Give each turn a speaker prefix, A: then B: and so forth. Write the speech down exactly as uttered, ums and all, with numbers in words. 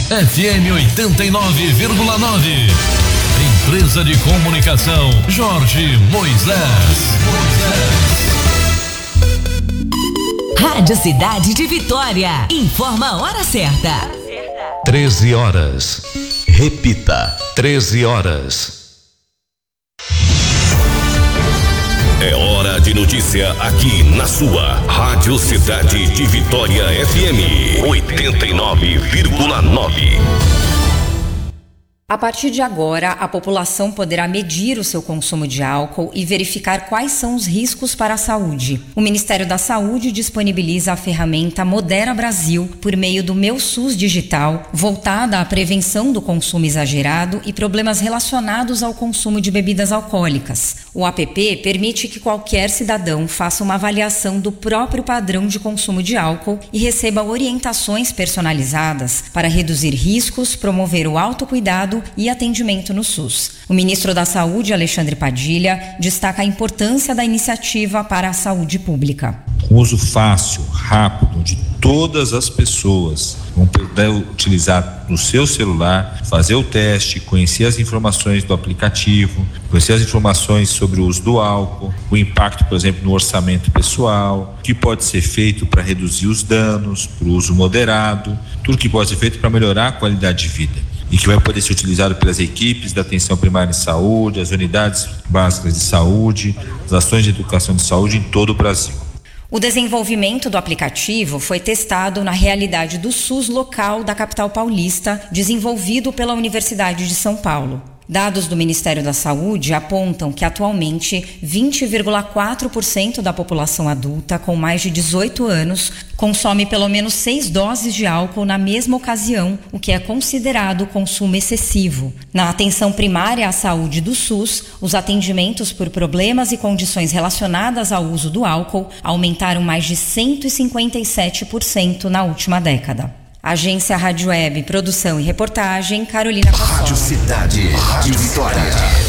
A: F M oitenta e nove vírgula nove. Empresa de Comunicação Jorge Moisés.
B: Rádio Cidade de Vitória. Informa a hora certa.
C: treze horas. Repita. treze horas.
D: É hora de notícia aqui na sua Rádio Cidade de Vitória F M oitenta e nove vírgula nove.
E: A partir de agora, a população poderá medir o seu consumo de álcool e verificar quais são os riscos para a saúde. O Ministério da Saúde disponibiliza a ferramenta Modera Brasil por meio do Meu SUS Digital, voltada à prevenção do consumo exagerado e problemas relacionados ao consumo de bebidas alcoólicas. O app permite que qualquer cidadão faça uma avaliação do próprio padrão de consumo de álcool e receba orientações personalizadas para reduzir riscos, promover o autocuidado e atendimento no SUS. O ministro da Saúde, Alexandre Padilha, destaca a importância da iniciativa para a saúde pública.
F: Com uso fácil, rápido, de todas as pessoas vão poder utilizar no seu celular, fazer o teste, conhecer as informações do aplicativo, conhecer as informações sobre o uso do álcool, o impacto, por exemplo, no orçamento pessoal, o que pode ser feito para reduzir os danos, para o uso moderado, tudo que pode ser feito para melhorar a qualidade de vida. E que vai poder ser utilizado pelas equipes da atenção primária em saúde, as unidades básicas de saúde, as ações de educação de saúde em todo o Brasil.
E: O desenvolvimento do aplicativo foi testado na realidade do SUS local da capital paulista, desenvolvido pela Universidade de São Paulo. Dados do Ministério da Saúde apontam que atualmente vinte vírgula quatro por cento da população adulta com mais de dezoito anos consome pelo menos seis doses de álcool na mesma ocasião, o que é considerado consumo excessivo. Na atenção primária à saúde do SUS, os atendimentos por problemas e condições relacionadas ao uso do álcool aumentaram mais de cento e cinquenta e sete por cento na última década. Agência Rádio Web, produção e reportagem, Carolina Passola.
C: Rádio Cidade de Vitória.